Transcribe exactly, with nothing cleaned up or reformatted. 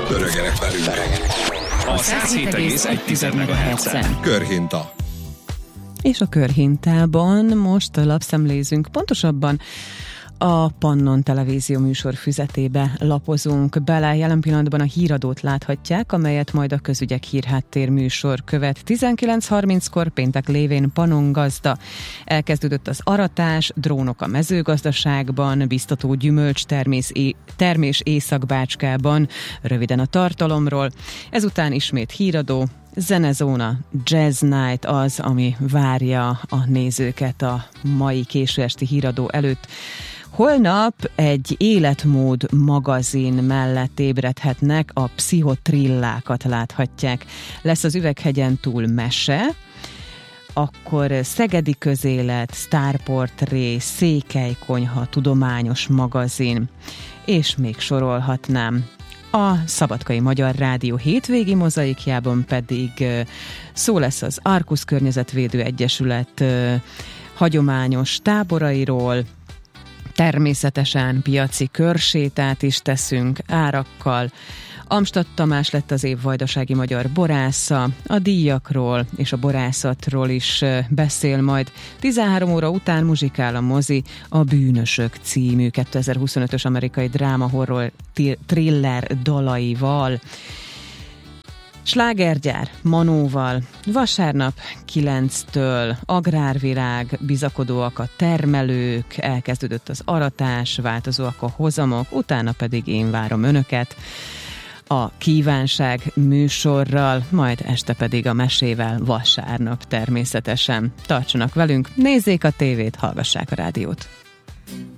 Pörögenek velünk. A száz hét egész egy megahertzen. Körhinta. És a Körhintában most lapszemlézünk, pontosabban a Pannon televízió műsor füzetébe lapozunk bele. Jelen pillanatban a híradót láthatják, amelyet majd a Közügyek Hírháttér műsor követ. tizenkilenc harminckor péntek lévén Pannon gazda. Elkezdődött az aratás, drónok a mezőgazdaságban, biztató gyümölcstermés termés Észak-Bácskában. Röviden a tartalomról. Ezután ismét híradó, Zenezóna, Jazz Night az, ami várja a nézőket a mai késő esti híradó előtt. Holnap egy életmód magazin mellett ébredhetnek, a pszichotrillákat láthatják. Lesz az Üveghegyen túl mese, akkor Szegedi közélet, sztárportré, Székelykonyha, tudományos magazin, és még sorolhatnám. A Szabadkai Magyar Rádió hétvégi mozaikjában pedig szó lesz az Arkusz Környezetvédő Egyesület hagyományos táborairól, természetesen piaci körsétát is teszünk árakkal. Amstadt Tamás lett az év vajdasági magyar borásza, a díjakról és a borászatról is beszél majd. tizenhárom óra után muzsikál a mozi, a Bűnösök című kétezer-huszonötös amerikai dráma-horror thriller dalaival. Slágergyár Manóval, vasárnap kilenctől agrárvirág, bizakodóak a termelők, elkezdődött az aratás, változóak a hozamok, utána pedig én várom önöket a kívánság műsorral, majd este pedig a mesével vasárnap természetesen. Tartsanak velünk, nézzék a tévét, hallgassák a rádiót.